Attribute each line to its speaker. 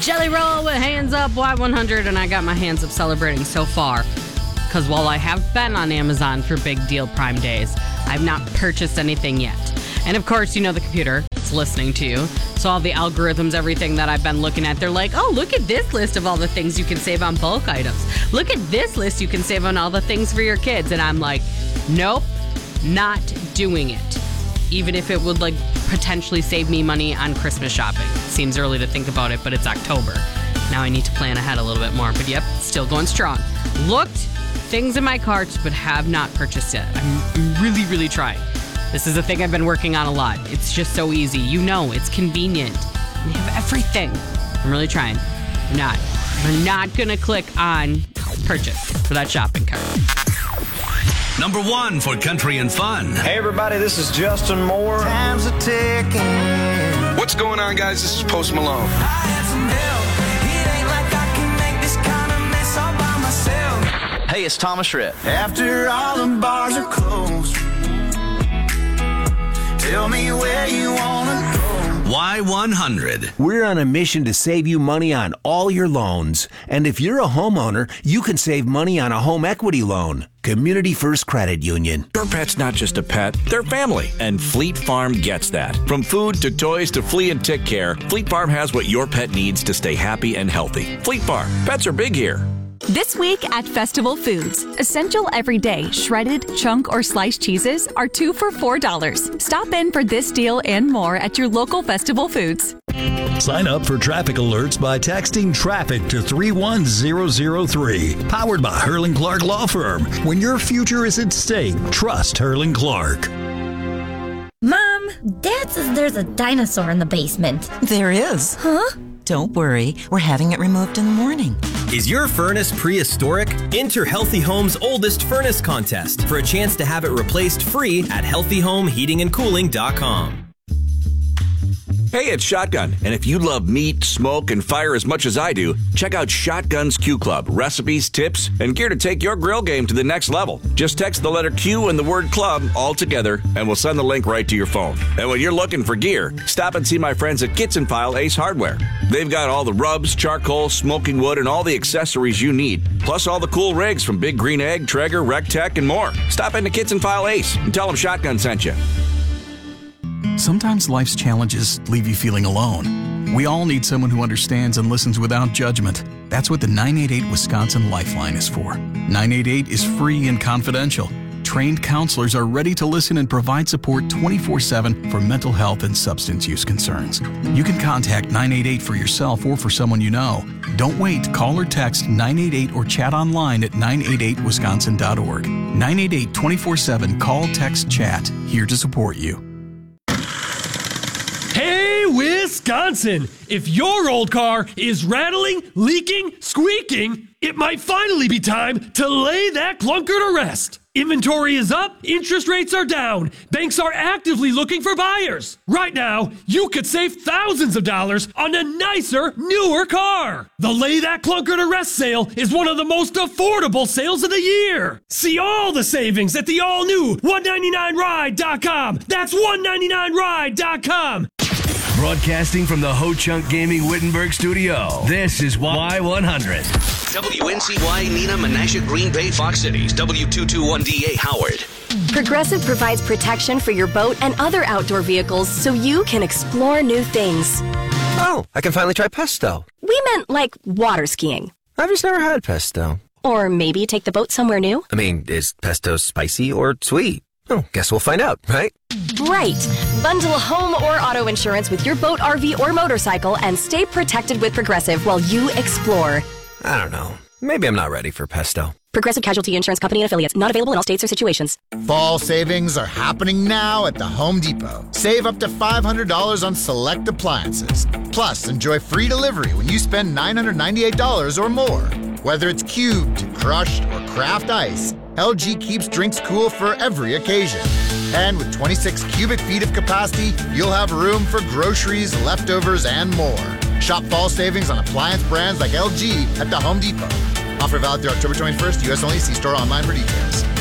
Speaker 1: Jelly Roll with Hands Up Y100, and I got my hands up celebrating so far. Because while I have been on Amazon for Big Deal Prime Days, I've not purchased anything yet. And of course, you know the computer is listening to you. So all the algorithms, everything that I've been looking at, they're like, oh, look at this list of all the things you can save on bulk items. Look at this list you can save on all the things for your kids. And I'm like, nope, not doing it. Even if it would potentially save me money on Christmas shopping. Seems early to think about it, but it's October. Now I need to plan ahead a little bit more. But yep, still going strong. Looked things in my cart, but have not purchased yet. I'm really, really trying. This is a thing I've been working on a lot. It's just so easy. You know, it's convenient. You have everything. I'm really trying. I'm not going to click on purchase for that shopping cart.
Speaker 2: Number 1 for country and fun.
Speaker 3: Hey everybody, this is Justin Moore.
Speaker 4: Time's a ticking.
Speaker 5: What's going on, guys? This is Post Malone.
Speaker 4: I had some help. It ain't like I can make this kind of mess all by myself.
Speaker 3: Hey, it's Thomas Rhett.
Speaker 4: After all the bars are closed, tell me where you wanna go.
Speaker 2: Y100.
Speaker 6: We're on a mission to save you money on all your loans. And if you're a homeowner, you can save money on a home equity loan. Community First Credit Union.
Speaker 7: Your pet's not just a pet, they're family. And Fleet Farm gets that. From food to toys to flea and tick care, Fleet Farm has what your pet needs to stay happy and healthy. Fleet Farm. Pets are big here.
Speaker 8: This week at Festival Foods, essential everyday shredded, chunk, or sliced cheeses are 2 for $4. Stop in for this deal and more at your local Festival Foods.
Speaker 9: Sign up for traffic alerts by texting traffic to 31003. Powered by Hurling Clark Law Firm. When your future is at stake, trust Hurling Clark.
Speaker 10: Mom, Dad says there's a dinosaur in the basement.
Speaker 11: There is.
Speaker 10: Huh?
Speaker 11: Don't worry, we're having it removed in the morning.
Speaker 12: Is your furnace prehistoric? Enter Healthy Home's oldest furnace contest for a chance to have it replaced free at healthyhomeheatingandcooling.com.
Speaker 7: Hey, it's Shotgun, and if you love meat, smoke, and fire as much as I do, check out Shotgun's Q Club. Recipes, tips, and gear to take your grill game to the next level. Just text the letter Q and the word club all together, and we'll send the link right to your phone. And when you're looking for gear, stop and see my friends at Kits and File Ace Hardware. They've got all the rubs, charcoal, smoking wood, and all the accessories you need, plus all the cool rigs from Big Green Egg, Traeger, Rectech, and more. Stop into Kits and File Ace and tell them Shotgun sent you.
Speaker 13: Sometimes life's challenges leave you feeling alone. We all need someone who understands and listens without judgment. That's what the 988 Wisconsin Lifeline is for. 988 is free and confidential. Trained counselors are ready to listen and provide support 24/7 for mental health and substance use concerns. You can contact 988 for yourself or for someone you know. Don't wait. Call or text 988 or chat online at 988wisconsin.org. 988 24/7. Call, text, chat. Here to support you.
Speaker 14: Hey, Wisconsin! If your old car is rattling, leaking, squeaking, it might finally be time to lay that clunker to rest. Inventory is up, interest rates are down, banks are actively looking for buyers. Right now, you could save thousands of dollars on a nicer, newer car. The Lay That Clunker to Rest sale is one of the most affordable sales of the year. See all the savings at the all-new 199ride.com. That's 199ride.com.
Speaker 2: Broadcasting from the Ho-Chunk Gaming Wittenberg studio, this is Y100. WNCY Neenah, Menasha, Green Bay, Fox Cities, W221DA Howard.
Speaker 15: Progressive provides protection for your boat and other outdoor vehicles so you can explore new things.
Speaker 16: Oh, I can finally try pesto.
Speaker 15: We meant like water skiing.
Speaker 16: I've just never had pesto.
Speaker 15: Or maybe take the boat somewhere new.
Speaker 16: I mean, is pesto spicy or sweet? Oh, guess we'll find out, right?
Speaker 15: Right. Bundle home or auto insurance with your boat, RV, or motorcycle and stay protected with Progressive while you explore.
Speaker 16: I don't know. Maybe I'm not ready for pesto.
Speaker 15: Progressive Casualty Insurance Company and affiliates. Not available in all states or situations.
Speaker 17: Fall savings are happening now at the Home Depot. Save up to $500 on select appliances. Plus, enjoy free delivery when you spend $998 or more. Whether it's cubed, crushed, or craft ice, LG keeps drinks cool for every occasion. And with 26 cubic feet of capacity, you'll have room for groceries, leftovers, and more. Shop fall savings on appliance brands like LG at the Home Depot. Offer valid through October 21st, U.S. only. See store online for details.